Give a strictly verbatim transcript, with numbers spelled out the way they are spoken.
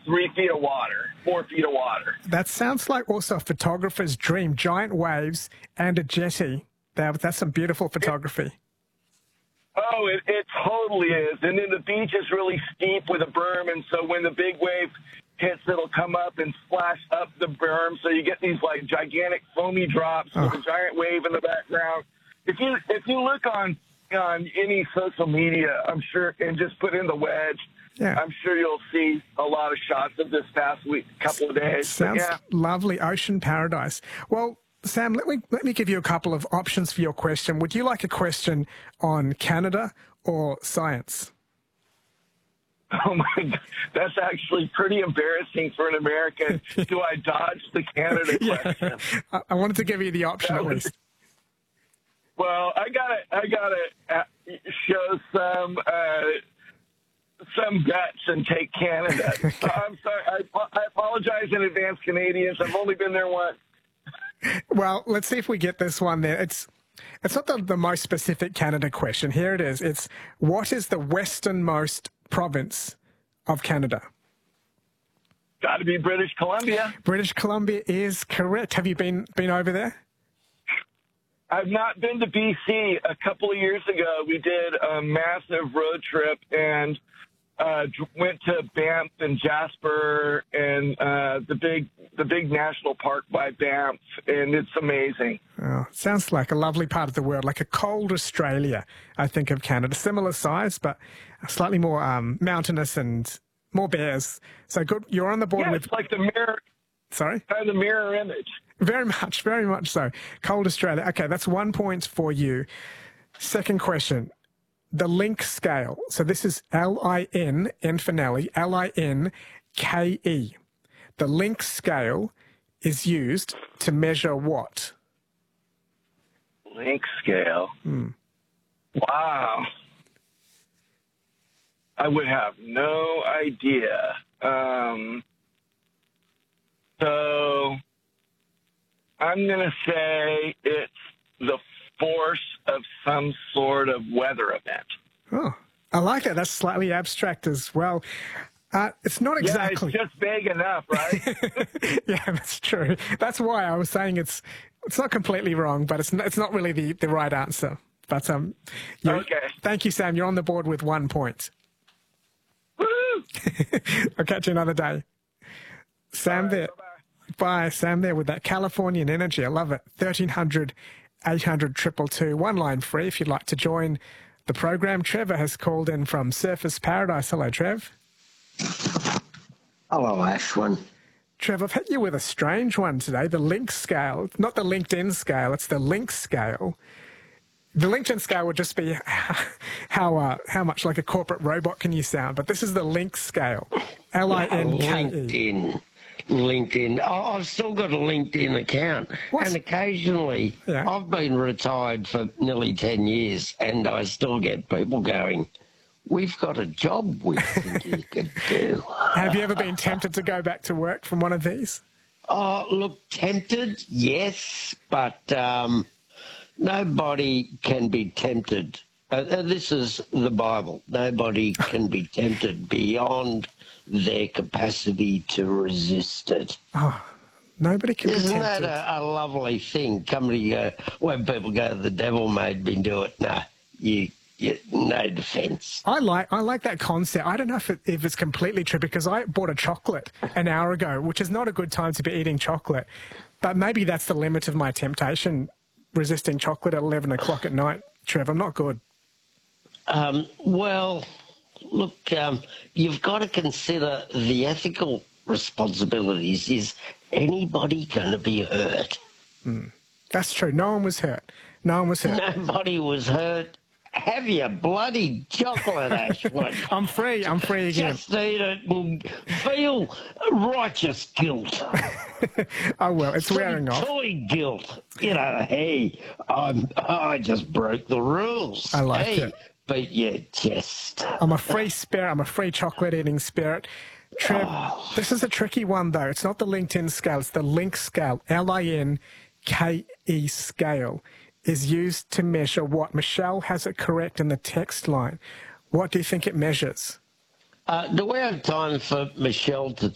three feet of water, four feet of water. That sounds like also a photographer's dream. Giant waves and a jetty. That, that's some beautiful photography. Oh, it, it totally is. And then the beach is really steep with a berm, and so when the big wave hits, it'll come up and splash up the berm, so you get these, like, gigantic foamy drops Oh. with a giant wave in the background. If you if you look on on any social media, I'm sure, and just put in the wedge, Yeah. I'm sure you'll see a lot of shots of this past week, couple of days. Sounds But yeah. lovely. Ocean paradise. Well, Sam, let me let me give you a couple of options for your question. Would you like a question on Canada or science? Oh, my God. That's actually pretty embarrassing for an American. Do I dodge the Canada question? I, I wanted to give you the option at That was- least. Well, I gotta, I gotta uh, show some, uh, some guts and take Canada. So I'm sorry. I, I apologize in advance, Canadians. I've only been there once. Well, let's see if we get this one there. It's it's not the, the most specific Canada question. Here it is. It's what is the westernmost province of Canada? Got to be British Columbia. British Columbia is correct. Have you been been over there? I've not been to B C. A couple of years ago, we did a massive road trip and uh, dr- went to Banff and Jasper and uh, the big the big national park by Banff, and it's amazing. Oh, sounds like a lovely part of the world, like a cold Australia, I think, of Canada. Similar size, but slightly more um, mountainous and more bears. So good. You're on the board Yeah, with... it's like the mirror, Sorry? kind of the mirror image. Very much, very much so. Cold Australia. Okay, that's one point for you. Second question. The link scale. So this is L I N, N for Nelly, L I N K E. The link scale is used to measure what? Link scale. Hmm. Wow. I would have no idea. Um, so I'm going to say it's the force of some sort of weather event. Oh, I like that. That's slightly abstract as well. Uh, it's not exactly. Yeah, it's just vague enough, right? Yeah, that's true. That's why I was saying it's it's not completely wrong, but it's not, it's not really the, the right answer. But um, you're- Okay. Thank you, Sam. You're on the board with one point. Woo! I'll catch you another day. Sam All right, there. bye-bye. Bye, Sam there with that Californian energy. I love it. thirteen hundred, eight hundred, two two two. One line free if you'd like to join the program. Trevor has called in from Surfers Paradise. Hello, Trev. Hello, Ashwin. Trev, I've hit you with a strange one today, the link scale. Not the LinkedIn scale, it's the link scale. The LinkedIn scale would just be how uh, how much like a corporate robot can you sound, but this is the link scale. L I N K E. LinkedIn. LinkedIn. Oh, I've still got a LinkedIn account. What? And occasionally, Yeah. I've been retired for nearly ten years, and I still get people going, we've got a job we think you could do. Have you ever been tempted to go back to work from one of these? Oh, look, tempted, yes, but um, nobody can be tempted. Uh, uh, this is the Bible. Nobody can be tempted beyond their capacity to resist it. Oh, nobody can be Isn't tempted. that a, a lovely thing? Come to go, when people go, the devil made me do it. No, you, you no defence. I like I like that concept. I don't know if it, if it's completely true because I bought a chocolate an hour ago, which is not a good time to be eating chocolate. But maybe that's the limit of my temptation, resisting chocolate at eleven o'clock at night. Trev, I'm not good. Um, well, look, um, you've got to consider the ethical responsibilities. Is anybody going to be hurt? That's true. No one was hurt. No one was hurt. Nobody was hurt. Have your bloody chocolate, Ashwin. I'm free. I'm free again. Just eat it and feel righteous guilt. Oh, well, it's wearing off. Toy guilt. You know, hey, I'm, I just broke the rules. I like hey, it. But your chest. I'm a free spirit. I'm a free chocolate eating spirit. Trev, this is a tricky one, though. It's not the LinkedIn scale. It's the link scale. L I N K E scale is used to measure what? Michelle has it correct in the text line. What do you think it measures? Uh, do we have time for Michelle to